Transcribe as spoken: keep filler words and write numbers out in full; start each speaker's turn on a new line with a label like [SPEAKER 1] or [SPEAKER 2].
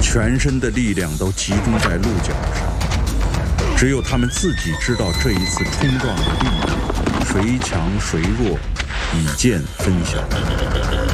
[SPEAKER 1] 全身的力量都集中在鹿角上，只有他们自己知道这一次冲撞的力量，谁强谁弱，以见分晓。